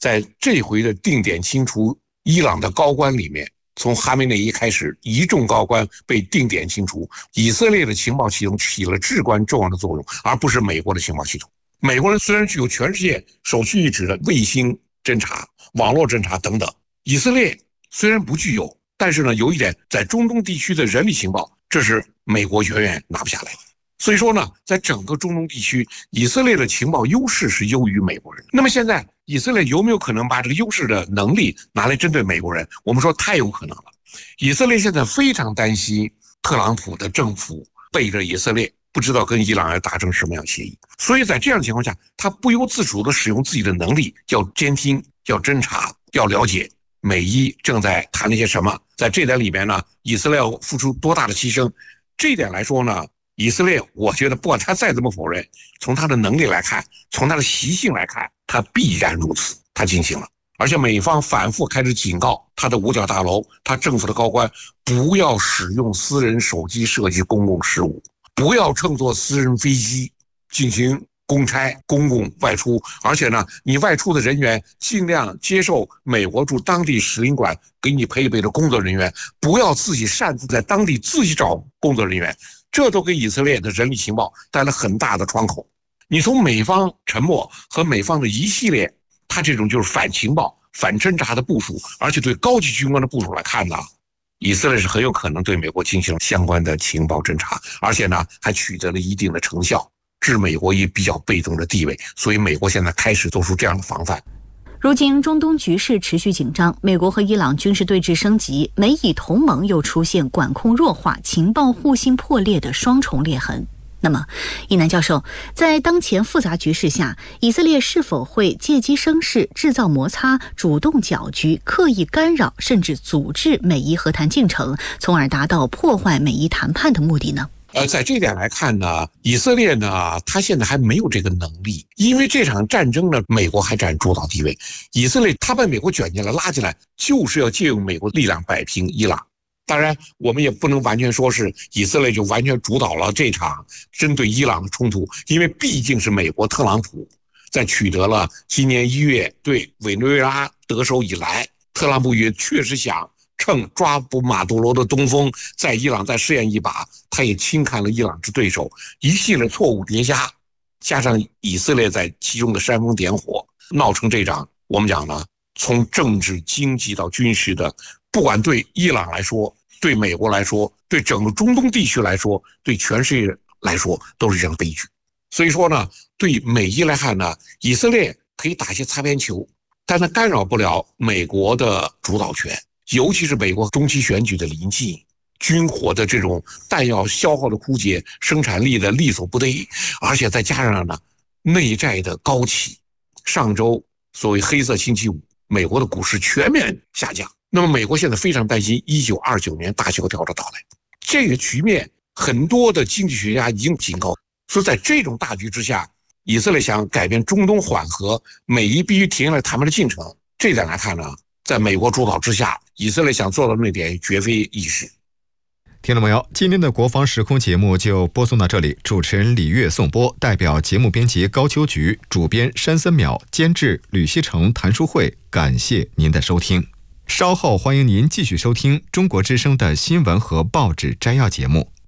在这回的定点清除伊朗的高官里面，从哈梅内伊开始，一众高官被定点清除，以色列的情报系统起了至关重要的作用，而不是美国的情报系统。美国人虽然具有全世界首屈一指的卫星侦察、网络侦察等等，以色列虽然不具有，但是呢，有一点，在中东地区的人力情报，这是美国远远拿不下来的。所以说呢，在整个中东地区，以色列的情报优势是优于美国人。那么现在以色列有没有可能把这个优势的能力拿来针对美国人？我们说太有可能了。以色列现在非常担心特朗普的政府背着以色列，不知道跟伊朗要达成什么样协议。所以在这样的情况下，他不由自主地使用自己的能力，要监听，要侦查，要了解美伊正在谈那些什么。在这点里面呢，以色列要付出多大的牺牲？这一点来说呢，以色列我觉得不管他再怎么否认，从他的能力来看，从他的习性来看，他必然如此，他进行了。而且美方反复开始警告他的五角大楼，他政府的高官不要使用私人手机涉及公共事务，不要乘坐私人飞机进行公差、公共外出，而且呢，你外出的人员尽量接受美国驻当地使领馆给你配备的工作人员，不要自己擅自在当地自己找工作人员，这都给以色列的人力情报带来很大的窗口。你从美方沉默和美方的一系列他这种就是反情报、反侦察的部署，而且对高级军官的部署来看呢，以色列是很有可能对美国进行相关的情报侦察，而且呢还取得了一定的成效，置美国以比较被动的地位，所以美国现在开始做出这样的防范。 如今中东局势持续紧张，美国和伊朗军事对峙升级，美以同盟又出现管控弱化、情报互信破裂的双重裂痕。那么，一南教授，在当前复杂局势下，以色列是否会借机生事、制造摩擦、主动搅局、刻意干扰，甚至阻滞美伊和谈进程，从而达到破坏美伊谈判的目的呢？ 在这点来看呢，以色列呢，他现在还没有这个能力，因为这场战争呢，美国还占主导地位。以色列他把美国卷进来、拉进来，就是要借用美国力量摆平伊朗。当然，我们也不能完全说是以色列就完全主导了这场针对伊朗的冲突，因为毕竟是美国特朗普在取得了今年1月对委内瑞拉得手以来，特朗普也确实想趁抓捕马杜罗的东风，在伊朗再试验一把，他也轻看了伊朗之对手，一系列错误叠加，加上以色列在其中的煽风点火，闹成这场我们讲呢，从政治、经济到军事的，不管对伊朗来说，对美国来说，对整个中东地区来说，对全世界来说，都是一场悲剧。所以说呢，对美伊来看呢，以色列可以打些擦边球，但它干扰不了美国的主导权，尤其是美国中期选举的临近，军火的这种弹药消耗的枯竭，生产力的力所不逮，而且再加上呢，内债的高企，上周所谓黑色星期五，美国的股市全面下降。那么美国现在非常担心1929年大萧条的到来，这个局面很多的经济学家已经警告说，在这种大局之下，以色列想改变中东缓和，美伊必须停下来谈判的进程。这点来看呢，在美国主导之下，以色列想做到那点绝非易事。 听众朋友，今天的国防时空节目就播送到这里，主持人李月颂播，代表节目编辑高秋菊，主编山森淼，监制吕锡成、谭淑慧，感谢您的收听。稍后欢迎您继续收听中国之声的新闻和报纸摘要节目。